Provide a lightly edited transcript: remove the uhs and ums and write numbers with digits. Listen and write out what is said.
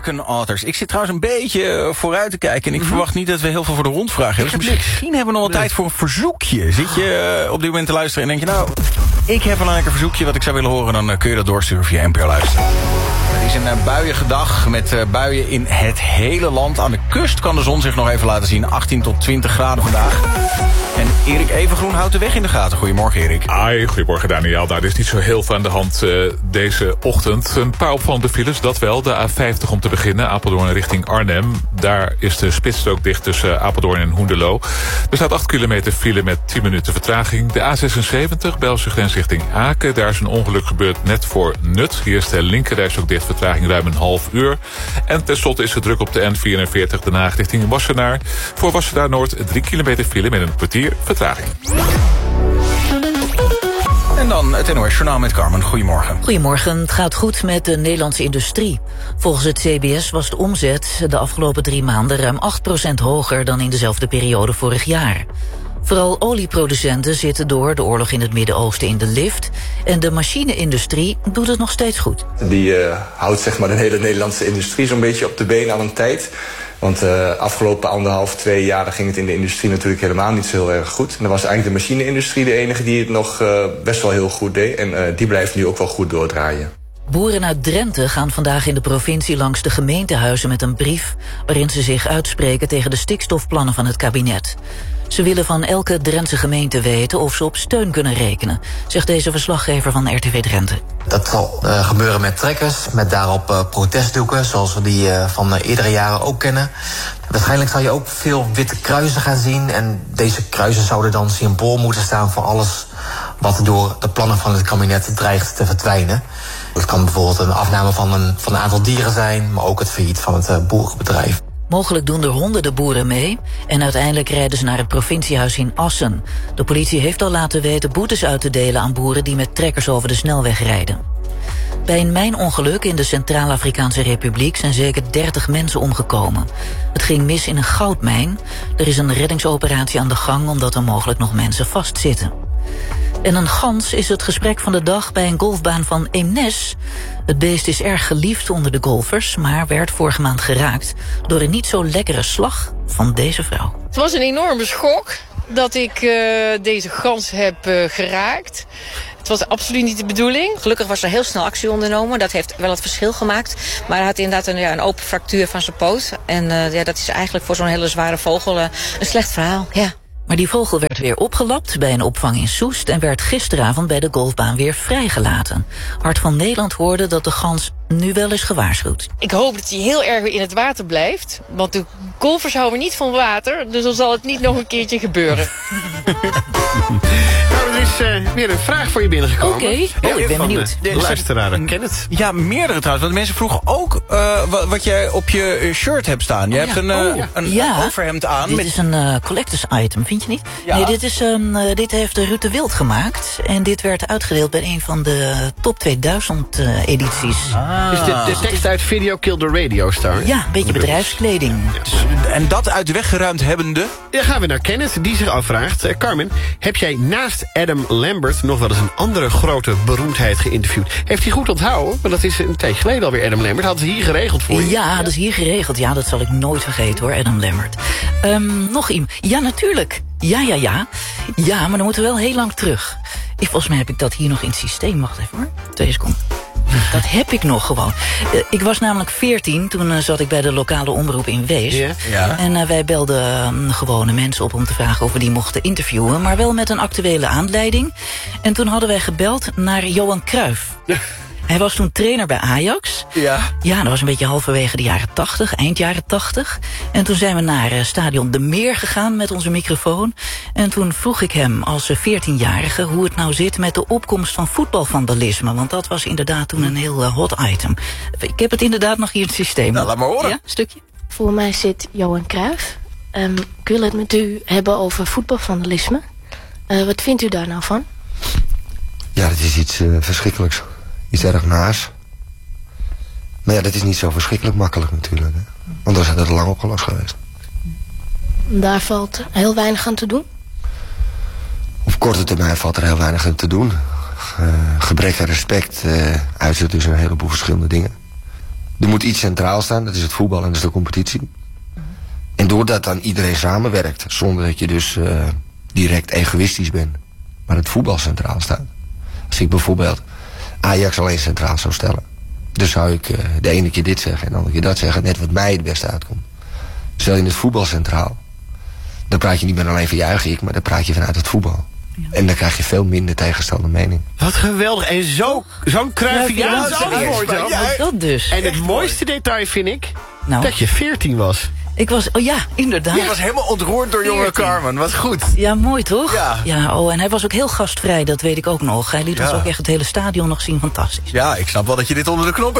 American Authors. Ik zit trouwens een beetje vooruit te kijken en ik verwacht niet dat we heel veel voor de rondvraag hebben. Dus misschien hebben we nog wel tijd voor een verzoekje. Zit je op dit moment te luisteren en denk je, nou, ik heb een lekker verzoekje wat ik zou willen horen, dan kun je dat doorsturen via NPO Luisteren. Het is een buiige dag met buien in het hele land. Aan de kust kan de zon zich nog even laten zien. 18 tot 20 graden vandaag. En Erik Evengroen houdt de weg in de gaten. Goedemorgen, Erik. Hoi, goedemorgen, Daniel. Nou, er is niet zo heel veel aan de hand deze ochtend. Een paar opvallende files, dat wel. De A50 om te beginnen, Apeldoorn richting Arnhem. Daar is de spitsstrook dicht tussen Apeldoorn en Hoenderloo. Er staat 8 kilometer file met 10 minuten vertraging. De A76, Belgische grens richting Aken. Daar is een ongeluk gebeurd net voor Nut. Hier is de linkerreis ook dicht, vertraging ruim een half uur. En tenslotte is het druk op de N44 Den Haag richting Wassenaar. Voor Wassenaar Noord 3 kilometer file met een kwartier vertraging. En dan het NOS Journaal met Carmen. Goedemorgen. Goedemorgen. Het gaat goed met de Nederlandse industrie. Volgens het CBS was de omzet de afgelopen 3 maanden ruim 8% hoger dan in dezelfde periode vorig jaar. Vooral olieproducenten zitten door de oorlog in het Midden-Oosten in de lift. En de machine-industrie doet het nog steeds goed. Die houdt zeg maar de hele Nederlandse industrie zo'n beetje op de been aan een tijd. Want de afgelopen 1,5, 2 jaar ging het in de industrie natuurlijk helemaal niet zo heel erg goed. En dan was eigenlijk de machine-industrie de enige die het nog best wel heel goed deed. En die blijft nu ook wel goed doordraaien. Boeren uit Drenthe gaan vandaag in de provincie langs de gemeentehuizen met een brief waarin ze zich uitspreken tegen de stikstofplannen van het kabinet. Ze willen van elke Drentse gemeente weten of ze op steun kunnen rekenen, zegt deze verslaggever van RTV Drenthe. Dat zal gebeuren met trekkers, met daarop protestdoeken, zoals we die van eerdere jaren ook kennen. Waarschijnlijk zal je ook veel witte kruisen gaan zien. En deze kruisen zouden dan symbool moeten staan voor alles wat door de plannen van het kabinet dreigt te verdwijnen. Het kan bijvoorbeeld een afname van een aantal dieren zijn, maar ook het failliet van het boerenbedrijf. Mogelijk doen er honderden boeren mee en uiteindelijk rijden ze naar het provinciehuis in Assen. De politie heeft al laten weten boetes uit te delen aan boeren die met trekkers over de snelweg rijden. Bij een mijnongeluk in de Centraal-Afrikaanse Republiek zijn zeker 30 mensen omgekomen. Het ging mis in een goudmijn. Er is een reddingsoperatie aan de gang omdat er mogelijk nog mensen vastzitten. En een gans is het gesprek van de dag bij een golfbaan van Eemnes. Het beest is erg geliefd onder de golfers, maar werd vorige maand geraakt door een niet zo lekkere slag van deze vrouw. Het was een enorme schok dat ik deze gans heb geraakt. Het was absoluut niet de bedoeling. Gelukkig was er heel snel actie ondernomen. Dat heeft wel het verschil gemaakt. Maar hij had inderdaad een open fractuur van zijn poot. En dat is eigenlijk voor zo'n hele zware vogel een slecht verhaal. Ja. Maar die vogel werd weer opgelapt bij een opvang in Soest en werd gisteravond bij de golfbaan weer vrijgelaten. Hart van Nederland hoorde dat de gans nu wel is gewaarschuwd. Ik hoop dat hij heel erg weer in het water blijft. Want de golfers houden niet van water. Dus dan zal het niet nog een keertje gebeuren. Nou, er is weer een vraag voor je binnengekomen. Oké. Ik ben benieuwd. De luisteraar, ken het? Ja, meerdere trouwens. Want mensen vroegen ook wat jij op je shirt hebt staan. Je hebt een overhemd aan. Dit is een collectors item, vind je niet? Ja. Nee, dit heeft Ruud de Wild gemaakt. En dit werd uitgedeeld bij een van de top 2000 edities. Is de tekst uit Video Kill the Radio Star? Ja, een beetje bedrijfskleding. En dat uit de weg geruimd hebbende. Dan gaan we naar Kenneth, die zich afvraagt. Carmen, heb jij naast Adam Lambert nog wel eens een andere grote beroemdheid geïnterviewd? Heeft hij goed onthouden? Want dat is een tijdje geleden alweer, Adam Lambert. Hadden ze hier geregeld voor je? Ja, dat is hier geregeld. Ja, dat zal ik nooit vergeten hoor, Adam Lambert. Nog iemand? Ja, natuurlijk. Ja. Ja, maar dan moeten we wel heel lang terug. Volgens mij heb ik dat hier nog in het systeem. Wacht even hoor. 2 seconden. Dat heb ik nog gewoon. Ik was namelijk 14, toen zat ik bij de lokale omroep in Wees. Yeah. Ja. En wij belden gewone mensen op om te vragen of we die mochten interviewen. Maar wel met een actuele aanleiding. En toen hadden wij gebeld naar Johan Cruijff. Ja. Hij was toen trainer bij Ajax. Ja. Ja, dat was een beetje halverwege de jaren 80, eind jaren 80. En toen zijn we naar stadion De Meer gegaan met onze microfoon. En toen vroeg ik hem als 14-jarige hoe het nou zit met de opkomst van voetbalvandalisme. Want dat was inderdaad toen een heel hot item. Ik heb het inderdaad nog hier in het systeem. Nou, laat maar horen. Ja, stukje. Voor mij zit Johan Cruijff. Ik wil het met u hebben over voetbalvandalisme. Wat vindt u daar nou van? Ja, dat is iets verschrikkelijks. Iets erg naars. Maar ja, dat is niet zo verschrikkelijk makkelijk natuurlijk. Hè? Want dan is het lang opgelost geweest. Daar valt heel weinig aan te doen? Op korte termijn valt er heel weinig aan te doen. Gebrek aan respect uitzet dus een heleboel verschillende dingen. Er moet iets centraal staan, dat is het voetbal en dat is de competitie. En doordat dan iedereen samenwerkt, zonder dat je dus direct egoïstisch bent, maar het voetbal centraal staat. Als ik bijvoorbeeld Ajax alleen centraal zou stellen, dus zou ik de ene keer dit zeggen en de andere keer dat zeggen, net wat mij het beste uitkomt. Stel je het voetbal centraal, dan praat je niet meer alleen van je eigen ik, maar dan praat je vanuit het voetbal. Ja. En dan krijg je veel minder tegenstelde mening. Wat geweldig. En zo'n Cruyffiaans antwoord. Ja, dat dus. En het mooiste detail vind ik dat je 14 was. Ik was, inderdaad. Je was helemaal ontroerd door jonge Carmen. Wat goed. Ja, mooi toch? Ja. En hij was ook heel gastvrij, dat weet ik ook nog. Hij liet ons ook echt het hele stadion nog zien, fantastisch. Ja, ik snap wel dat je dit onder de knop hebt.